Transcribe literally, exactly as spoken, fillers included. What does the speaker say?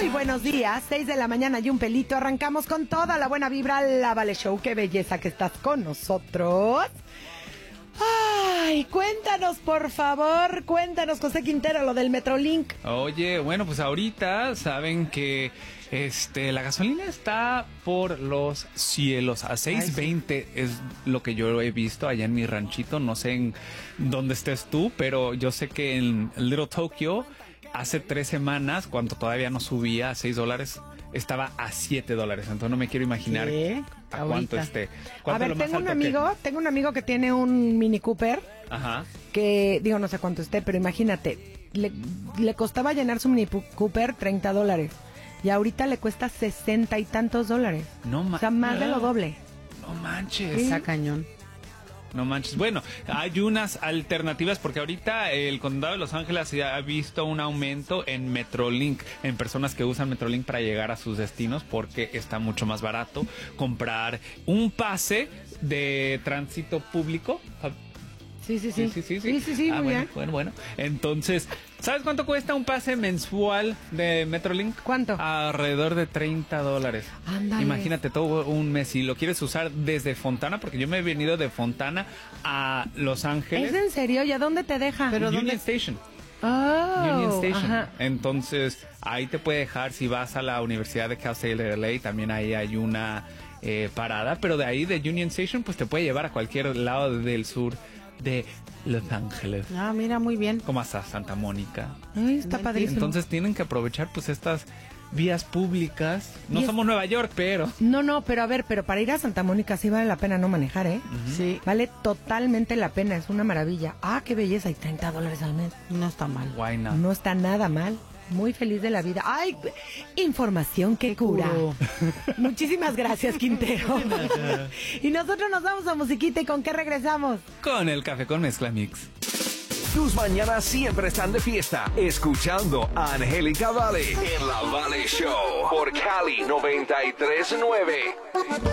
buenos días, seis de la mañana y un pelito. Arrancamos con toda la buena vibra, la Vale Show. Qué belleza que estás con nosotros. Ay, cuéntanos, por favor, cuéntanos, José Quintero, lo del Metrolink. Oye, bueno, pues ahorita saben que este la gasolina está por los cielos. A seis veinte sí. Es lo que yo he visto allá en mi ranchito. No sé en dónde estés tú, pero yo sé que en Little Tokyo hace tres semanas, cuando todavía no subía a seis dólares, estaba a siete dólares. Entonces no me quiero imaginar ¿Qué? a Ahorita. cuánto esté. A ver, Es lo más tengo un alto amigo, que... tengo un amigo que tiene un Mini Cooper. Ajá. Que, digo, no sé cuánto esté, pero imagínate, le, le costaba llenar su Mini Cooper treinta dólares. Y ahorita le cuesta sesenta y tantos dólares. No manches. O sea, más de lo doble. No manches. ¿Sí? Está cañón. No manches. Bueno, hay unas alternativas porque ahorita el condado de Los Ángeles ya ha visto un aumento en Metrolink, en personas que usan Metrolink para llegar a sus destinos, porque está mucho más barato comprar un pase de tránsito público. Sí, sí, sí. Sí, sí, sí. Sí, sí, sí, ah, muy bueno, bien. bueno, bueno. Entonces, ¿sabes cuánto cuesta un pase mensual de Metrolink? ¿Cuánto? Alrededor de treinta dólares. Ándale. Imagínate todo un mes. Si lo quieres usar desde Fontana, porque yo me he venido de Fontana a Los Ángeles. ¿Es en serio? ¿Y a dónde te deja? Pero Union ¿dónde? Station. Oh, Union Station. ajá. Entonces, ahí te puede dejar. Si vas a la Universidad de Cal State L A, también ahí hay una eh, parada. Pero de ahí, de Union Station, pues te puede llevar a cualquier lado del sur de Los Ángeles. Ah, mira, muy bien. Como hasta Santa Mónica. Ay, está padrísimo. Entonces tienen que aprovechar pues estas vías públicas. No Y es- somos Nueva York, pero... No, no, pero a ver, pero para ir a Santa Mónica sí vale la pena no manejar, ¿eh? Sí, Vale totalmente la pena, es una maravilla. Ah, qué belleza, y treinta dólares al mes. no está mal. Why not? No está nada mal. Muy feliz de la vida. ¡Ay! Información que cura. curó. Muchísimas gracias, Quintero. Y nosotros nos vamos a musiquita. ¿Y con qué regresamos? Con el café con mezcla mix. Tus mañanas siempre están de fiesta, escuchando a Angélica Vale en la Vale Show por Cali noventa y tres nueve.